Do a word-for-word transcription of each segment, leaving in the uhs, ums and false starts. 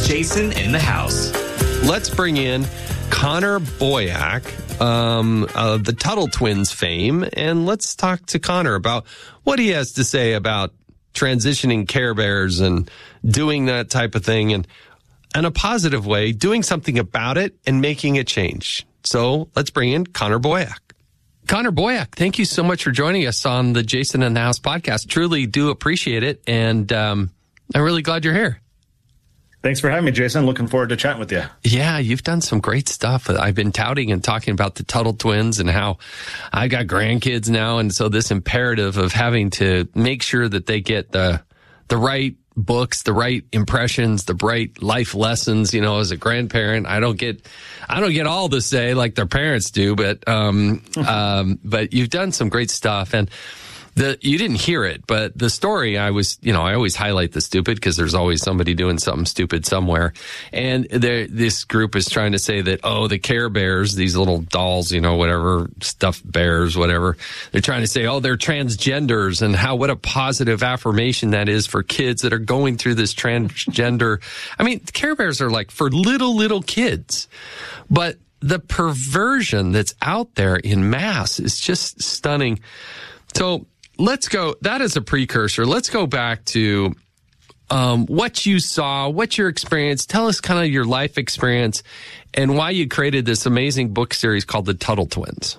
Jason in the House. Let's bring in Connor Boyack, um, of the Tuttle Twins fame, and let's talk to Connor about what he has to say about transitioning Care Bears and doing that type of thing, and in a positive way, doing something about it and making a change. So let's bring in Connor Boyack. Connor Boyack, thank you so much for joining us on the Jason in the House podcast. Truly do appreciate it, and um, I'm really glad you're here. Thanks for having me, Jason. Looking forward to chatting with you. Yeah, you've done some great stuff. I've been touting and talking about the Tuttle Twins and how I got grandkids now, and so this imperative of having to make sure that they get the the right books, the right impressions, the right life lessons. You know, as a grandparent, I don't get I don't get all the say like their parents do, but um, um, but you've done some great stuff. And The, you didn't hear it, but the story, I was, you know, I always highlight the stupid because there's always somebody doing something stupid somewhere. And this group is trying to say that, oh, the Care Bears, these little dolls, you know, whatever, stuffed bears, whatever. They're trying to say, oh, they're transgenders, and how, what a positive affirmation that is for kids that are going through this transgender. I mean, Care Bears are like for little, little kids. But the perversion that's out there in mass is just stunning. So, let's go. That is a precursor. Let's go back to um, what you saw, what's your experience. Tell us kind of your life experience and why you created this amazing book series called The Tuttle Twins.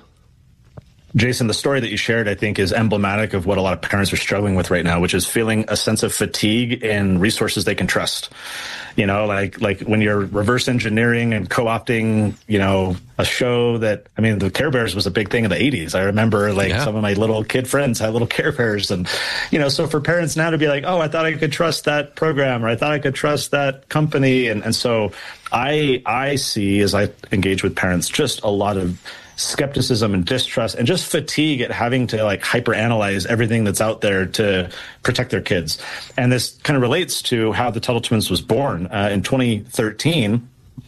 Jason, the story that you shared, I think, is emblematic of what a lot of parents are struggling with right now, which is feeling a sense of fatigue in resources they can trust. You know, like like when you're reverse engineering and co-opting, you know, a show that, I mean, the Care Bears was a big thing in the eighties. I remember like yeah. some of my little kid friends had little Care Bears. And, you know, so for parents now to be like, oh, I thought I could trust that program, or I thought I could trust that company. And, and so I I see, as I engage with parents, just a lot of skepticism and distrust and just fatigue at having to like hyperanalyze everything that's out there to protect their kids. And this kind of relates to how the Tuttle Twins was born. Uh, in twenty thirteen,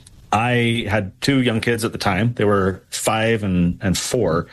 I had two young kids at the time. They were five and, and four.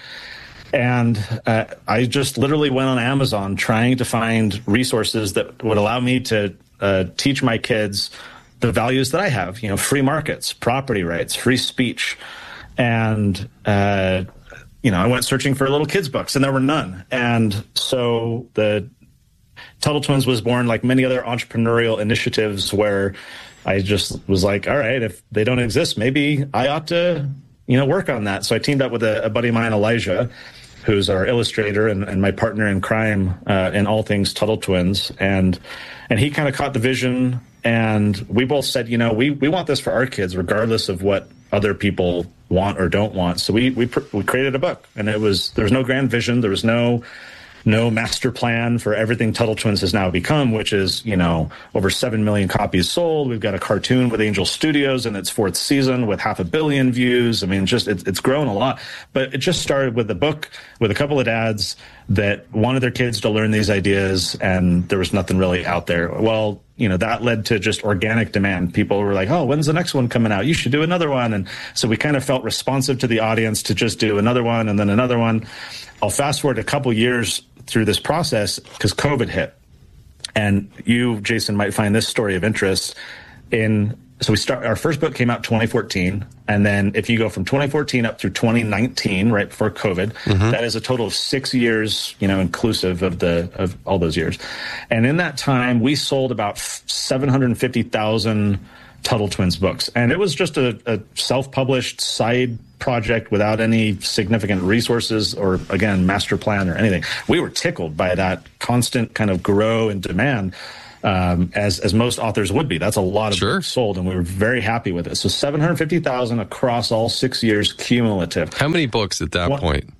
And uh, I just literally went on Amazon trying to find resources that would allow me to uh, teach my kids the values that I have, you know, free markets, property rights, free speech. And, uh, you know, I went searching for little kids' books, and there were none. And so the Tuttle Twins was born like many other entrepreneurial initiatives where I just was like, all right, if they don't exist, maybe I ought to, you know, work on that. So I teamed up with a, a buddy of mine, Elijah, who's our illustrator and, and my partner in crime uh, in all things Tuttle Twins. And and he kind of caught the vision, and we both said, you know, we, we want this for our kids, regardless of what other people want or don't want. So we we we created a book, and it was there was no grand vision, there was no no master plan for everything Tuttle Twins has now become, which is, you know, over seven million copies sold. We've got a cartoon with Angel Studios in its fourth season with half a billion views. I mean, just it's, it's grown a lot. But it just started with a book with a couple of dads that wanted their kids to learn these ideas, and there was nothing really out there. Well, you know, that led to just organic demand. People were like, oh, when's the next one coming out? You should do another one. And so we kind of felt responsive to the audience to just do another one and then another one. I'll fast forward a couple years through this process because COVID hit. And you, Jason, might find this story of interest. In so we start our first book came out twenty fourteen, and then if you go from twenty fourteen up through twenty nineteen, right before COVID, mm-hmm. that is a total of six years, you know, inclusive of the of all those years. And in that time, we sold about seven hundred fifty thousand Tuttle Twins books, and it was just a, a self-published side project without any significant resources or, again, master plan or anything. We were tickled by that constant kind of grow and demand, um, as as most authors would be. That's a lot of sure. books sold, and we were very happy with it. So seven hundred fifty thousand across all six years cumulative. How many books at that well, point?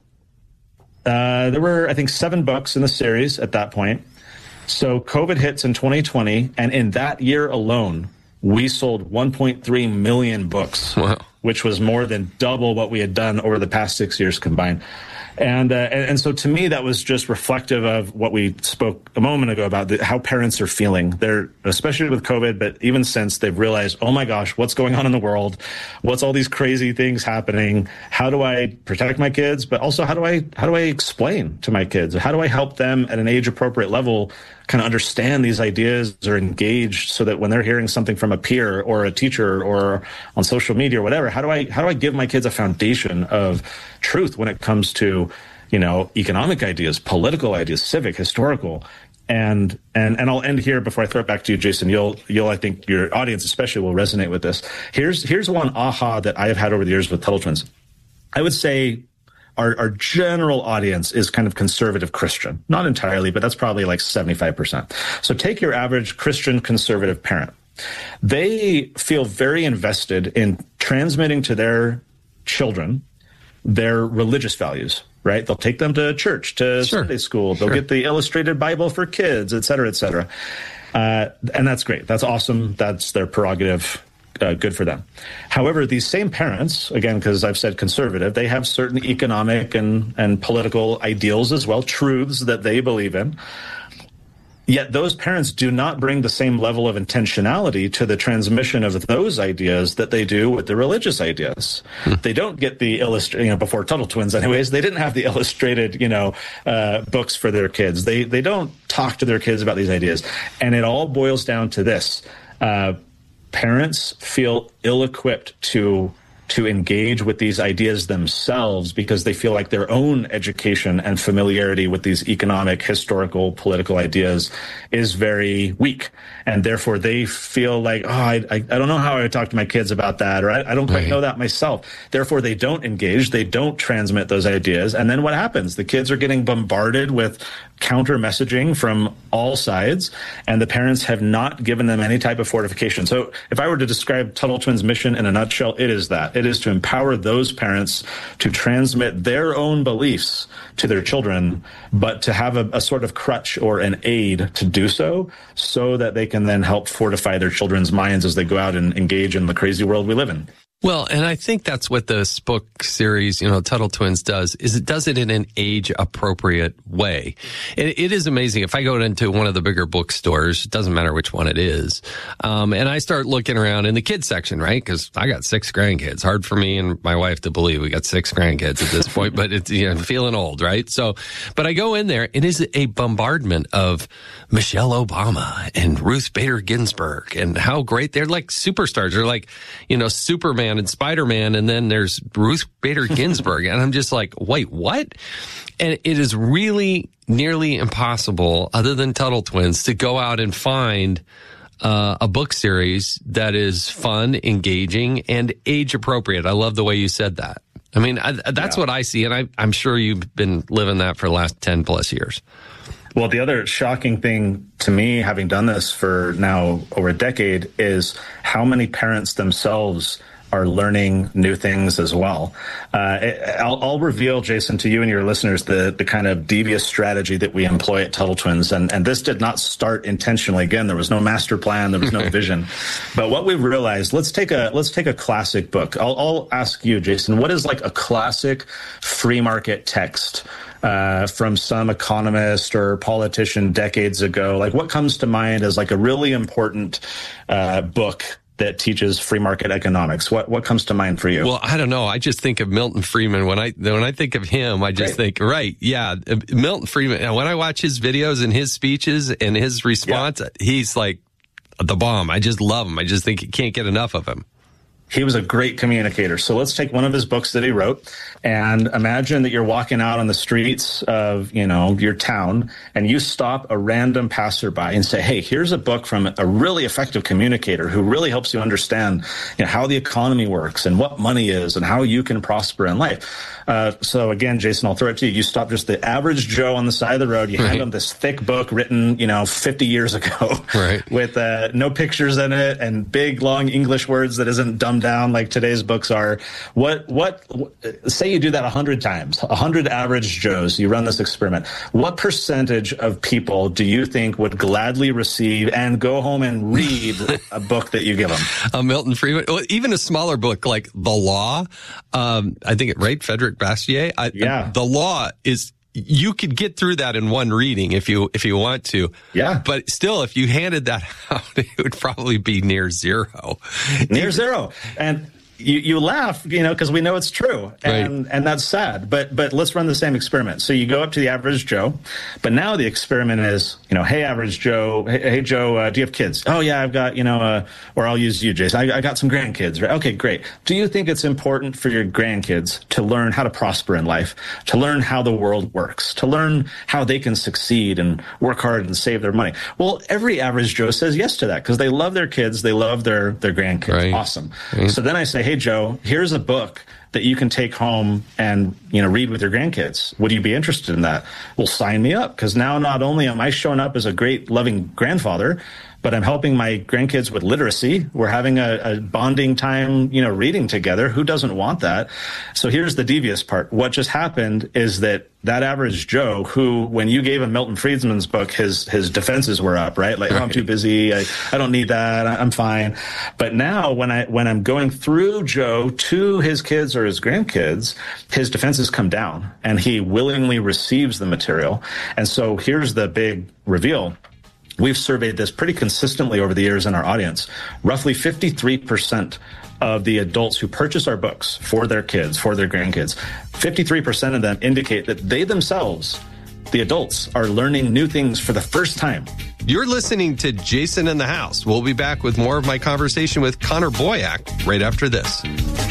Uh, there were, I think, seven books in the series at that point. So COVID hits in twenty twenty, and in that year alone, we sold one point three million books. Wow. which was more than double what we had done over the past six years combined. And, uh, and and so to me, that was just reflective of what we spoke a moment ago about the, how parents are feeling. They're, especially with COVID, but even since, they've realized, oh my gosh, what's going on in the world? What's all these crazy things happening? How do I protect my kids? But also, how do I how do I explain to my kids? How do I help them at an age appropriate level kind of understand these ideas or engage, so that when they're hearing something from a peer or a teacher or on social media or whatever, how do I how do I give my kids a foundation of truth when it comes to, you know, economic ideas, political ideas, civic, historical? And and and I'll end here before I throw it back to you, Jason. You'll you'll I think your audience especially will resonate with this. Here's here's one aha that I have had over the years with Tuttle Twins. I would say Our, our general audience is kind of conservative Christian. Not entirely, but that's probably like seventy-five percent. So take your average Christian conservative parent. They feel very invested in transmitting to their children their religious values, right? They'll take them to church, to sure. Sunday school. They'll sure. get the illustrated Bible for kids, et cetera, et cetera. Uh, and that's great. That's awesome. That's their prerogative. Uh, good for them. However, these same parents, again, because I've said conservative, they have certain economic and, and political ideals as well, truths that they believe in. Yet those parents do not bring the same level of intentionality to the transmission of those ideas that they do with the religious ideas. Hmm. They don't get the illustrated, you know, before Tuttle Twins anyways, they didn't have the illustrated, you know, uh, books for their kids. They, they don't talk to their kids about these ideas. And it all boils down to this. Uh, Parents feel ill-equipped to to engage with these ideas themselves because they feel like their own education and familiarity with these economic, historical, political ideas is very weak. And therefore they feel like, oh, I, I, I don't know how I would talk to my kids about that, or I, I don't quite know that myself. Therefore, they don't engage. They don't transmit those ideas. And then what happens? The kids are getting bombarded with counter messaging from all sides, and the parents have not given them any type of fortification. So if I were to describe Tuttle Twins' mission in a nutshell, it is that. It is to empower those parents to transmit their own beliefs to their children, but to have a, a sort of crutch or an aid to do so, so that they can then help fortify their children's minds as they go out and engage in the crazy world we live in. Well, and I think that's what this book series, you know, Tuttle Twins does, is it does it in an age-appropriate way. It, it is amazing. If I go into one of the bigger bookstores, it doesn't matter which one it is, um, and I start looking around in the kids section, right? Because I got six grandkids. Hard for me and my wife to believe we got six grandkids at this point, but it's, you know, feeling old, right? So, but I go in there, it is a bombardment of Michelle Obama and Ruth Bader Ginsburg and how great they're like superstars. They're like, you know, Superman and Spider-Man, and then there's Ruth Bader Ginsburg. And I'm just like, wait, what? And it is really nearly impossible, other than Tuttle Twins, to go out and find uh, a book series that is fun, engaging, and age appropriate. I love the way you said that. I mean, I, that's yeah. what I see, and I, I'm sure you've been living that for the last ten plus years. Well, the other shocking thing to me, having done this for now over a decade, is how many parents themselves are learning new things as well. Uh, I'll, I'll reveal, Jason, to you and your listeners, the, the kind of devious strategy that we employ at Tuttle Twins. And, and this did not start intentionally. Again, there was no master plan. There was no vision. But what we've realized, let's take a, let's take a classic book. I'll, I'll ask you, Jason, what is like a classic free market text Uh, from some economist or politician decades ago? Like, what comes to mind as like a really important uh, book that teaches free market economics? What what comes to mind for you? Well, I don't know. I just think of Milton Friedman. When I when I think of him, I just right. think, right, yeah, Milton Friedman. And when I watch his videos and his speeches and his response, yeah. he's like the bomb. I just love him. I just think you can't get enough of him. He was a great communicator. So let's take one of his books that he wrote and imagine that you're walking out on the streets of, you know, your town, and you stop a random passerby and say, hey, here's a book from a really effective communicator who really helps you understand, you know, how the economy works and what money is and how you can prosper in life. Uh, so again, Jason, I'll throw it to you. You stop just the average Joe on the side of the road. You right. hand him this thick book written, you know, fifty years ago, right. with uh, no pictures in it and big, long English words that isn't dumbed them down like today's books are. What, what, say you do that a hundred times, a hundred average Joes, you run this experiment. What percentage of people do you think would gladly receive and go home and read a book that you give them? Uh, Milton Friedman, well, even a smaller book like The Law, um, I think it, right? Frederic Bastiat. I, yeah. The Law is, you could get through that in one reading if you if you want to. Yeah. But still, if you handed that out, it would probably be near zero. Near zero. And you, you laugh, you know, because we know it's true. And right. and that's sad. But but let's run the same experiment. So you go up to the average Joe, but now the experiment is, you know, hey, average Joe, hey, hey Joe, uh, do you have kids? Oh, yeah, I've got, you know, uh, or I'll use you, Jason. I, I got some grandkids. Right? Okay, great. Do you think it's important for your grandkids to learn how to prosper in life, to learn how the world works, to learn how they can succeed and work hard and save their money? Well, every average Joe says yes to that because they love their kids. They love their, their grandkids. Right. Awesome. Right. So then I say, hey, Joe, here's a book that you can take home and, you know, read with your grandkids. Would you be interested in that? Well, sign me up, because now not only am I showing up as a great, loving grandfather, but I'm helping my grandkids with literacy. We're having a, a bonding time, you know, reading together. Who doesn't want that? So here's the devious part. What just happened is that that average Joe, who, when you gave him Milton Friedman's book, his his defenses were up, right? Like, right. Oh, I'm too busy. I, I don't need that. I'm fine. But now when I when I'm going through Joe to his kids or his grandkids, his defenses come down and he willingly receives the material. And so here's the big reveal. We've surveyed this pretty consistently over the years in our audience. Roughly fifty-three percent of the adults who purchase our books for their kids, for their grandkids, fifty-three percent of them indicate that they themselves, the adults, are learning new things for the first time. You're listening to Jason in the House. We'll be back with more of my conversation with Connor Boyack right after this.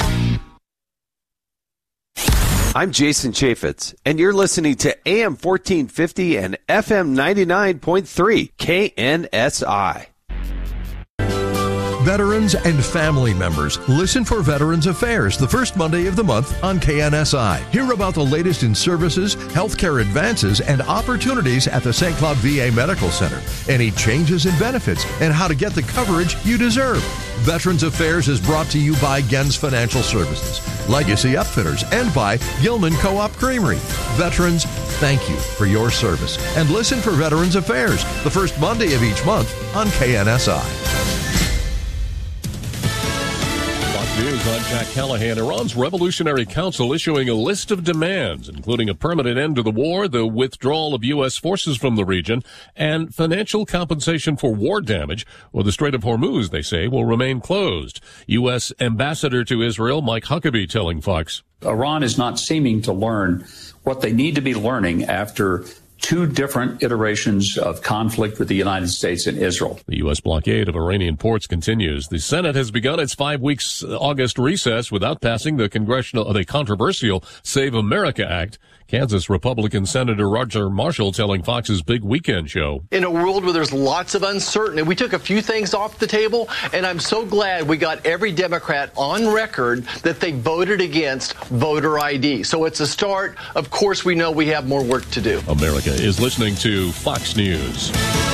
I'm Jason Chaffetz, and you're listening to A M fourteen fifty and F M ninety-nine point three K N S I. Veterans and family members, listen for Veterans Affairs the first Monday of the month on K N S I. Hear about the latest in services, healthcare advances, and opportunities at the Saint Cloud V A Medical Center. Any changes in benefits and how to get the coverage you deserve. Veterans Affairs is brought to you by Gens Financial Services, Legacy Upfitters, and by Gilman Co-op Creamery. Veterans, thank you for your service. And listen for Veterans Affairs the first Monday of each month on K N S I. News, I'm Jack Callahan. Iran's Revolutionary Council issuing a list of demands, including a permanent end to the war, the withdrawal of U S forces from the region, and financial compensation for war damage, or the Strait of Hormuz, they say, will remain closed. U S Ambassador to Israel, Mike Huckabee, telling Fox. Iran is not seeming to learn what they need to be learning after two different iterations of conflict with the United States and Israel. The U S blockade of Iranian ports continues. The Senate has begun its five weeks August recess without passing the congressional, the controversial Save America Act. Kansas Republican Senator Roger Marshall telling Fox's Big Weekend show. In a world where there's lots of uncertainty, we took a few things off the table, and I'm so glad we got every Democrat on record that they voted against voter I D. So it's a start. Of course, we know we have more work to do. America is listening to Fox News.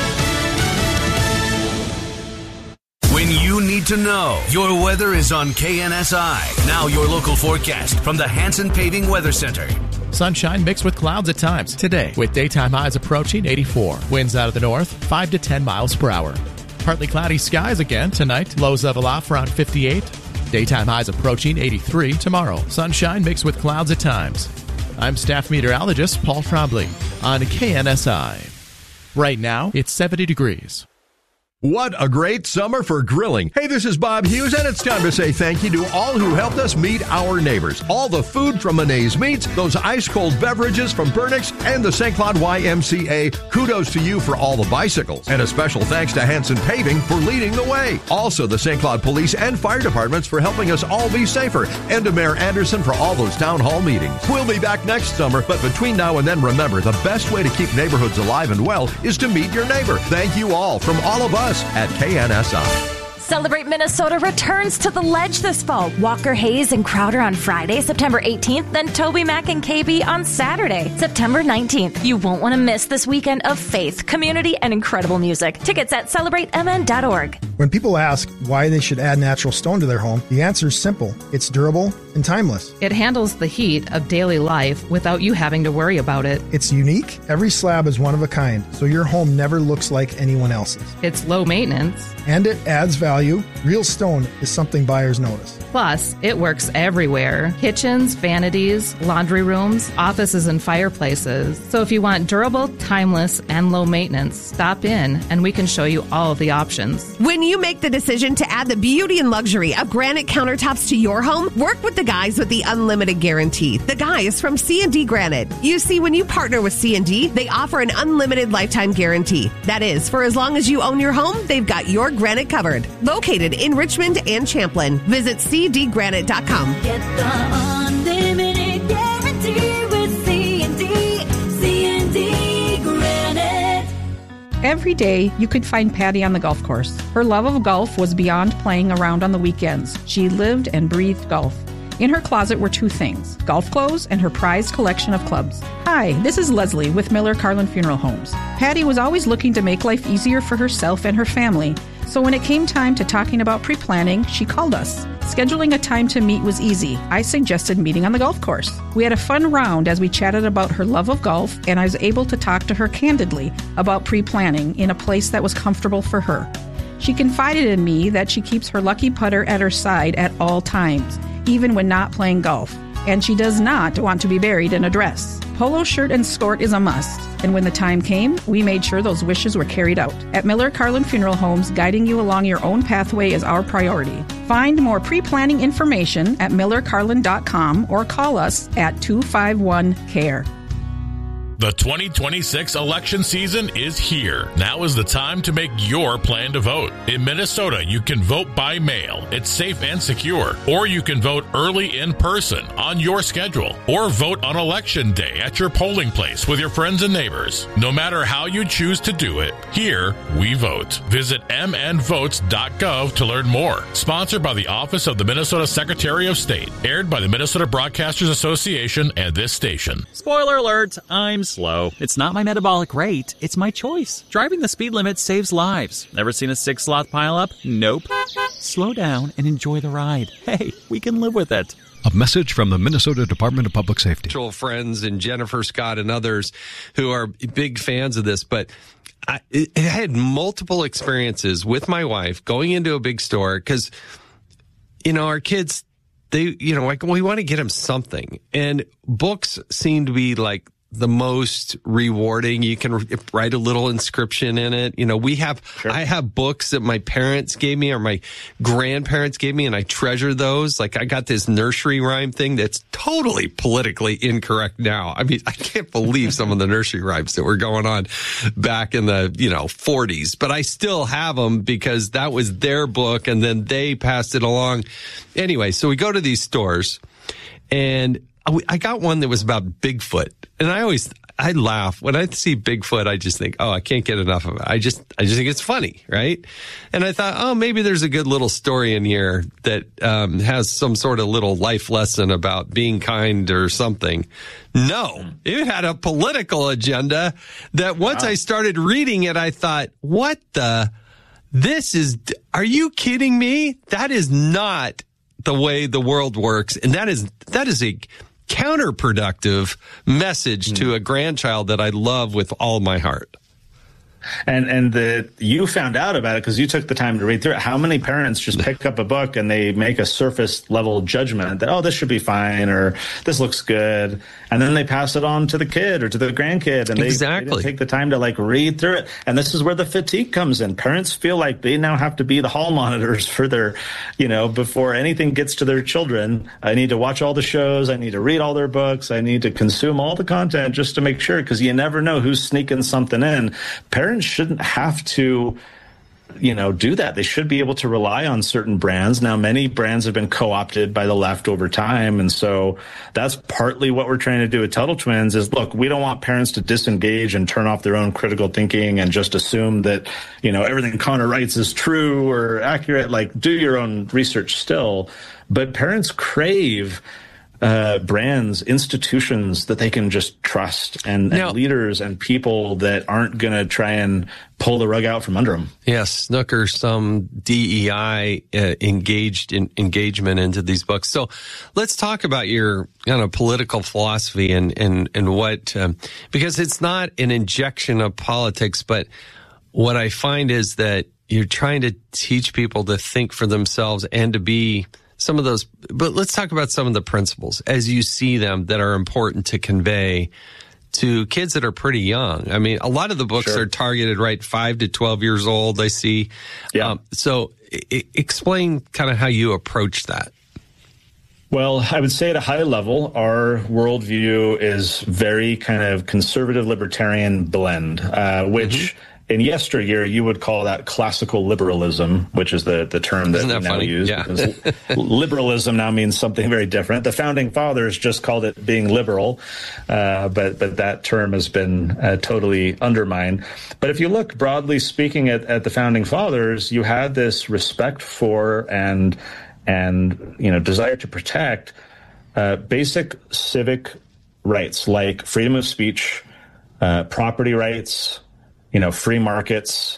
When you need to know, your weather is on K N S I. Now your local forecast from the Hanson Paving Weather Center. Sunshine mixed with clouds at times today, with daytime highs approaching eighty-four. Winds out of the north, five to ten miles per hour. Partly cloudy skies again tonight. Lows level off around fifty-eight. Daytime highs approaching eighty-three tomorrow. Sunshine mixed with clouds at times. I'm staff meteorologist Paul Trombley on K N S I. Right now, it's seventy degrees. What a great summer for grilling. Hey, this is Bob Hughes, and it's time to say thank you to all who helped us meet our neighbors. All the food from Monet's Meats, those ice-cold beverages from Burnix, and the Saint Cloud Y M C A. Kudos to you for all the bicycles. And a special thanks to Hanson Paving for leading the way. Also, the Saint Cloud Police and Fire Departments for helping us all be safer. And to Mayor Anderson for all those town hall meetings. We'll be back next summer, but between now and then, remember, the best way to keep neighborhoods alive and well is to meet your neighbor. Thank you all from all of us at K N S I. Celebrate Minnesota returns to the Ledge this fall. Walker Hayes and Crowder on Friday, September eighteenth, then Toby Mac and K B on Saturday, September nineteenth. You won't want to miss this weekend of faith, community, and incredible music. Tickets at celebrate m n dot org. When people ask why they should add natural stone to their home, the answer is simple. It's durable and timeless. It handles the heat of daily life without you having to worry about it. It's unique. Every slab is one of a kind, so your home never looks like anyone else's. It's low maintenance. And it adds value. Real stone is something buyers notice. Plus, it works everywhere. Kitchens, vanities, laundry rooms, offices, and fireplaces. So if you want durable, timeless, and low maintenance, stop in and we can show you all of the options. When you make the decision to add the beauty and luxury of granite countertops to your home, work with the guys with the unlimited guarantee. The guys from C and D Granite. You see, when you partner with C and D, they offer an unlimited lifetime guarantee. That is, for as long as you own your home, they've got your granite covered. Located in Richmond and Champlin. Visit c d granite dot com. Get the unlimited guarantee with C and D. C and D Granite. Every day, you could find Patty on the golf course. Her love of golf was beyond playing around on the weekends. She lived and breathed golf. In her closet were two things, golf clothes and her prized collection of clubs. Hi, this is Leslie with Miller Carlin Funeral Homes. Patty was always looking to make life easier for herself and her family. So when it came time to talking about pre-planning, she called us. Scheduling a time to meet was easy. I suggested meeting on the golf course. We had a fun round as we chatted about her love of golf, and I was able to talk to her candidly about pre-planning in a place that was comfortable for her. She confided in me that she keeps her lucky putter at her side at all times, even when not playing golf, and she does not want to be buried in a dress. Polo shirt and skirt is a must, and when the time came, we made sure those wishes were carried out. At Miller Carlin Funeral Homes, guiding you along your own pathway is our priority. Find more pre-planning information at miller carlin dot com or call us at two five one C A R E. The twenty twenty-six election season is here. Now is the time to make your plan to vote. In Minnesota, you can vote by mail. It's safe and secure. Or you can vote early in person on your schedule. Or vote on election day at your polling place with your friends and neighbors. No matter how you choose to do it, here we vote. Visit m n votes dot gov to learn more. Sponsored by the Office of the Minnesota Secretary of State. Aired by the Minnesota Broadcasters Association and this station. Spoiler alert, I'm slow. It's not my metabolic rate, it's my choice. Driving the speed limit saves lives. Never seen a six sloth pileup? Nope. Slow down and enjoy the ride. Hey, we can live with it. A message from the Minnesota Department of Public Safety. Friends and Jennifer Scott and others who are big fans of this, but I, I had multiple experiences with my wife going into a big store because, you know, our kids, they, you know, like we want to get them something, and books seem to be like the most rewarding. You can write a little inscription in it. You know, we have, sure. I have books that my parents gave me or my grandparents gave me, and I treasure those. Like I got this nursery rhyme thing that's totally politically incorrect now. I mean, I can't believe some of the nursery rhymes that were going on back in the, you know, forties, but I still have them because that was their book and then they passed it along. Anyway, so we go to these stores and I got one that was about Bigfoot, and I always, I laugh when I see Bigfoot. I just think, oh, I can't get enough of it. I just, I just think it's funny, right? And I thought, oh, maybe there's a good little story in here that um, has some sort of little life lesson about being kind or something. No, it had a political agenda that once wow. I started reading it, I thought, what the, this is, are you kidding me? That is not the way the world works. And that is, that is a counterproductive message mm. to a grandchild that I love with all my heart. And and the you found out about it because you took the time to read through it. How many parents just pick up a book and they make a surface level judgment that, oh, this should be fine or this looks good, and then they pass it on to the kid or to the grandkid, and they, exactly. they didn't take the time to like read through it. And this is where the fatigue comes in. Parents feel like they now have to be the hall monitors for their, you know, before anything gets to their children. I need to watch all the shows. I need to read all their books. I need to consume all the content just to make sure, because you never know who's sneaking something in. Parents shouldn't have to, you know, do that. They should be able to rely on certain brands. Now, many brands have been co-opted by the left over time. And so that's partly what we're trying to do with Tuttle Twins is, look, we don't want parents to disengage and turn off their own critical thinking and just assume that, you know, everything Connor writes is true or accurate. Like, do your own research still. But parents crave uh, brands, institutions that they can just trust, and, and Now- leaders and people that aren't going to try and pull the rug out from under them. Yes, Snooker, some D E I uh, engaged in engagement into these books. So let's talk about your kind of political philosophy and and and what um, because it's not an injection of politics, but what I find is that you're trying to teach people to think for themselves and to be some of those. But let's talk about some of the principles as you see them that are important to convey to kids that are pretty young. I mean, a lot of the books Sure. are targeted, right, five to twelve years old, I see. Yeah. Um, so I- explain kind of how you approach that. Well, I would say at a high level, our worldview is very kind of conservative libertarian blend, uh, which Mm-hmm. in yesteryear you would call that classical liberalism, which is the, the term that, Isn't that we now funny? use. Yeah. Because liberalism now means something very different. The founding fathers just called it being liberal, uh, but but that term has been uh, totally undermined. But if you look broadly speaking at, at the founding fathers, you had this respect for and and you know desire to protect uh, basic civic rights like freedom of speech, uh, property rights, you know, free markets,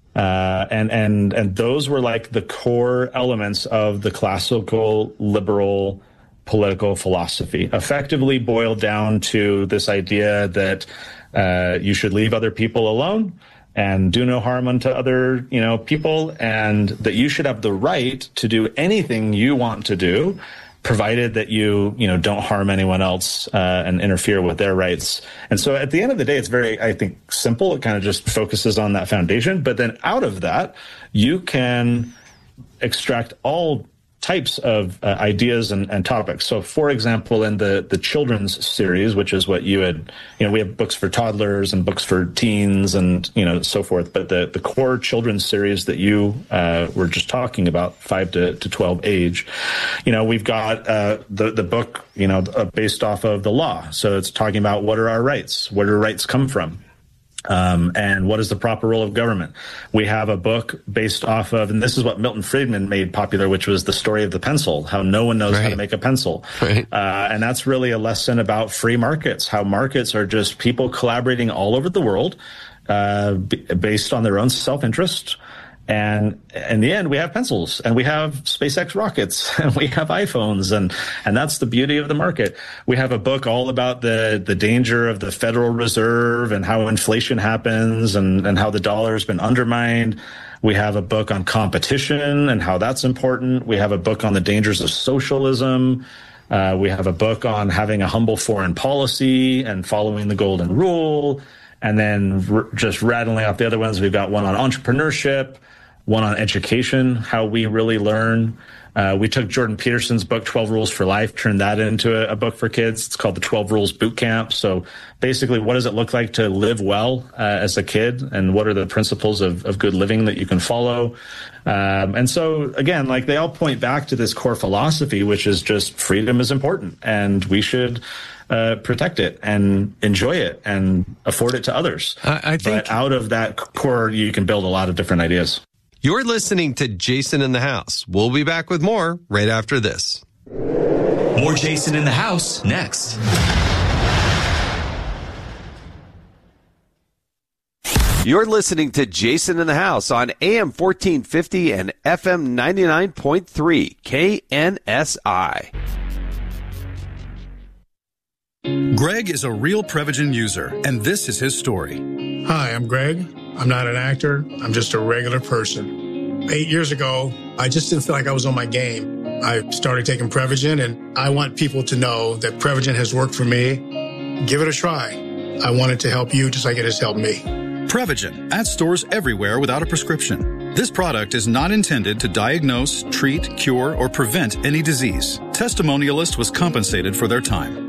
uh, and and and those were like the core elements of the classical liberal political philosophy. Effectively boiled down to this idea that uh, you should leave other people alone and do no harm unto other, you know, people, and that you should have the right to do anything you want to do, provided that you, you know, don't harm anyone else uh, and interfere with their rights. And so at the end of the day, it's very, I think, simple. It kind of just focuses on that foundation. But then out of that, you can extract all types of uh, ideas and, and topics. So, for example, in the the children's series, which is what you had, you know, we have books for toddlers and books for teens and, you know, so forth. But the, the core children's series that you uh, were just talking about, five to, to twelve age, you know, we've got uh, the, the book, you know, uh, based off of the law. So it's talking about what are our rights? Where do rights come from? Um, and what is the proper role of government? We have a book based off of, and this is what Milton Friedman made popular, which was the story of the pencil, how no one knows Right. how to make a pencil. Right. Uh, and that's really a lesson about free markets, how markets are just people collaborating all over the world, uh, b- based on their own self-interest. And in the end, we have pencils and we have SpaceX rockets and we have iPhones. And, and that's the beauty of the market. We have a book all about the, the danger of the Federal Reserve and how inflation happens and, and how the dollar has been undermined. We have a book on competition and how that's important. We have a book on the dangers of socialism. Uh, we have a book on having a humble foreign policy and following the golden rule. And then r- just rattling off the other ones, we've got one on entrepreneurship, one on education, how we really learn. Uh, we took Jordan Peterson's book, twelve Rules for Life, turned that into a, a book for kids. It's called the twelve Rules Boot Camp. So basically, what does it look like to live well uh, as a kid? And what are the principles of, of good living that you can follow? Um, and so, again, like they all point back to this core philosophy, which is just freedom is important and we should uh, protect it and enjoy it and afford it to others. I, I think But out of that core, you can build a lot of different ideas. You're listening to Jason in the House. We'll be back with more right after this. More Jason in the House next. You're listening to Jason in the House on A M fourteen fifty and F M ninety-nine point three K N S I. Greg is a real Prevagen user, and this is his story. Hi, I'm Greg. I'm not an actor. I'm just a regular person. Eight years ago, I just didn't feel like I was on my game. I started taking Prevagen, and I want people to know that Prevagen has worked for me. Give it a try. I want it to help you just like it has helped me. Prevagen, at stores everywhere without a prescription. This product is not intended to diagnose, treat, cure, or prevent any disease. Testimonialist was compensated for their time.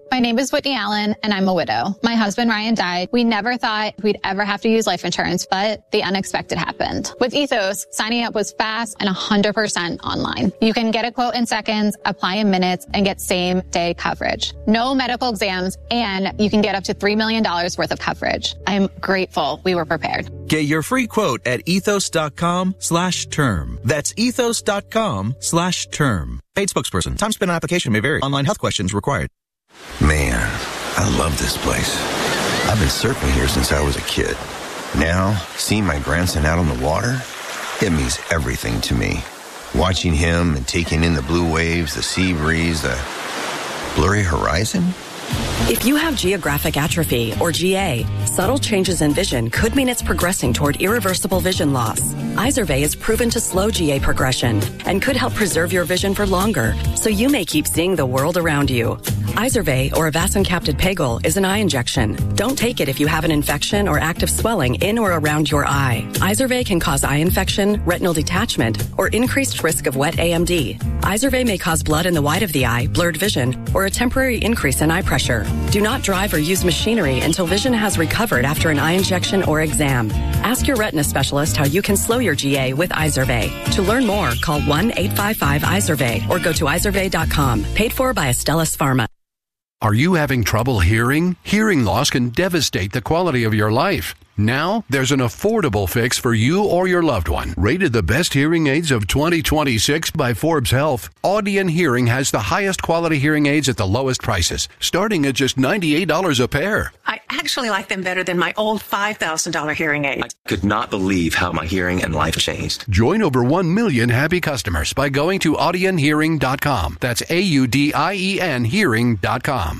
My name is Whitney Allen, and I'm a widow. My husband, Ryan, died. We never thought we'd ever have to use life insurance, but the unexpected happened. With Ethos, signing up was fast and one hundred percent online. You can get a quote in seconds, apply in minutes, and get same-day coverage. No medical exams, and you can get up to three million dollars worth of coverage. I'm grateful we were prepared. Get your free quote at ethos.com slash term. That's ethos.com slash term. Paid spokesperson. Time spent on application may vary. Online health questions required. Man, I love this place. I've been surfing here since I was a kid. Now, seeing my grandson out on the water, it means everything to me. Watching him and taking in the blue waves, the sea breeze, the blurry horizon. If you have geographic atrophy, or G A, subtle changes in vision could mean it's progressing toward irreversible vision loss. Izervay is proven to slow G A progression and could help preserve your vision for longer, so you may keep seeing the world around you. Izervay, or avacincaptad pegol, is an eye injection. Don't take it if you have an infection or active swelling in or around your eye. Izervay can cause eye infection, retinal detachment, or increased risk of wet A M D. Izervay may cause blood in the white of the eye, blurred vision, or a temporary increase in eye pressure. Do not drive or use machinery until vision has recovered after an eye injection or exam. Ask your retina specialist how you can slow your G A with Izervay. To learn more, call one eight five five Izervay or go to izervay dot com. Paid for by Astellas Pharma. Are you having trouble hearing? Hearing loss can devastate the quality of your life. Now, there's an affordable fix for you or your loved one. Rated the best hearing aids of twenty twenty-six by Forbes Health, Audion Hearing has the highest quality hearing aids at the lowest prices, starting at just ninety-eight dollars a pair. I actually like them better than my old five thousand dollars hearing aid. I could not believe how my hearing and life changed. Join over one million happy customers by going to audion hearing dot com. That's A U D I E N hearing dot com.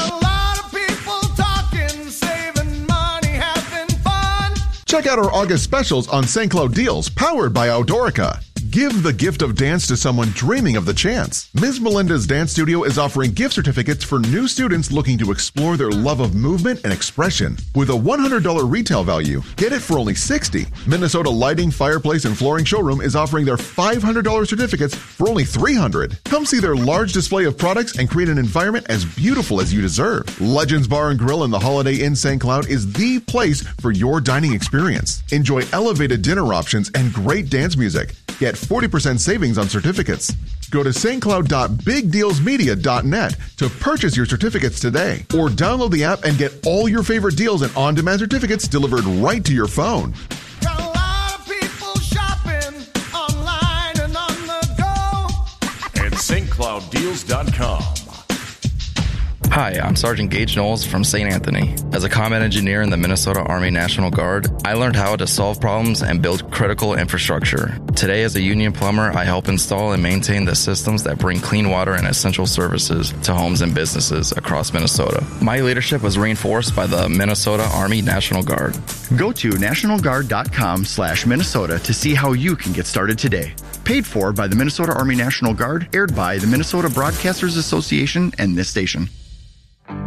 Check out our August specials on Saint Cloud deals powered by Outdoorica. Give the gift of dance to someone dreaming of the chance. Miz Melinda's Dance Studio is offering gift certificates for new students looking to explore their love of movement and expression. With a one hundred dollars retail value, get it for only sixty dollars. Minnesota Lighting, Fireplace, and Flooring Showroom is offering their five hundred dollars certificates for only three hundred dollars. Come see their large display of products and create an environment as beautiful as you deserve. Legends Bar and Grill in the Holiday Inn Saint Cloud is the place for your dining experience. Enjoy elevated dinner options and great dance music. Get forty percent savings on certificates. Go to st cloud dot big deals media dot net to purchase your certificates today, or download the app and get all your favorite deals and on-demand certificates delivered right to your phone. Got a lot of people shopping online and on the go. At st cloud deals dot com. Hi, I'm Sergeant Gage Knowles from Saint Anthony. As a combat engineer in the Minnesota Army National Guard, I learned how to solve problems and build critical infrastructure. Today, as a union plumber, I help install and maintain the systems that bring clean water and essential services to homes and businesses across Minnesota. My leadership was reinforced by the Minnesota Army National Guard. Go to national guard dot com slash Minnesota to see how you can get started today. Paid for by the Minnesota Army National Guard, aired by the Minnesota Broadcasters Association and this station.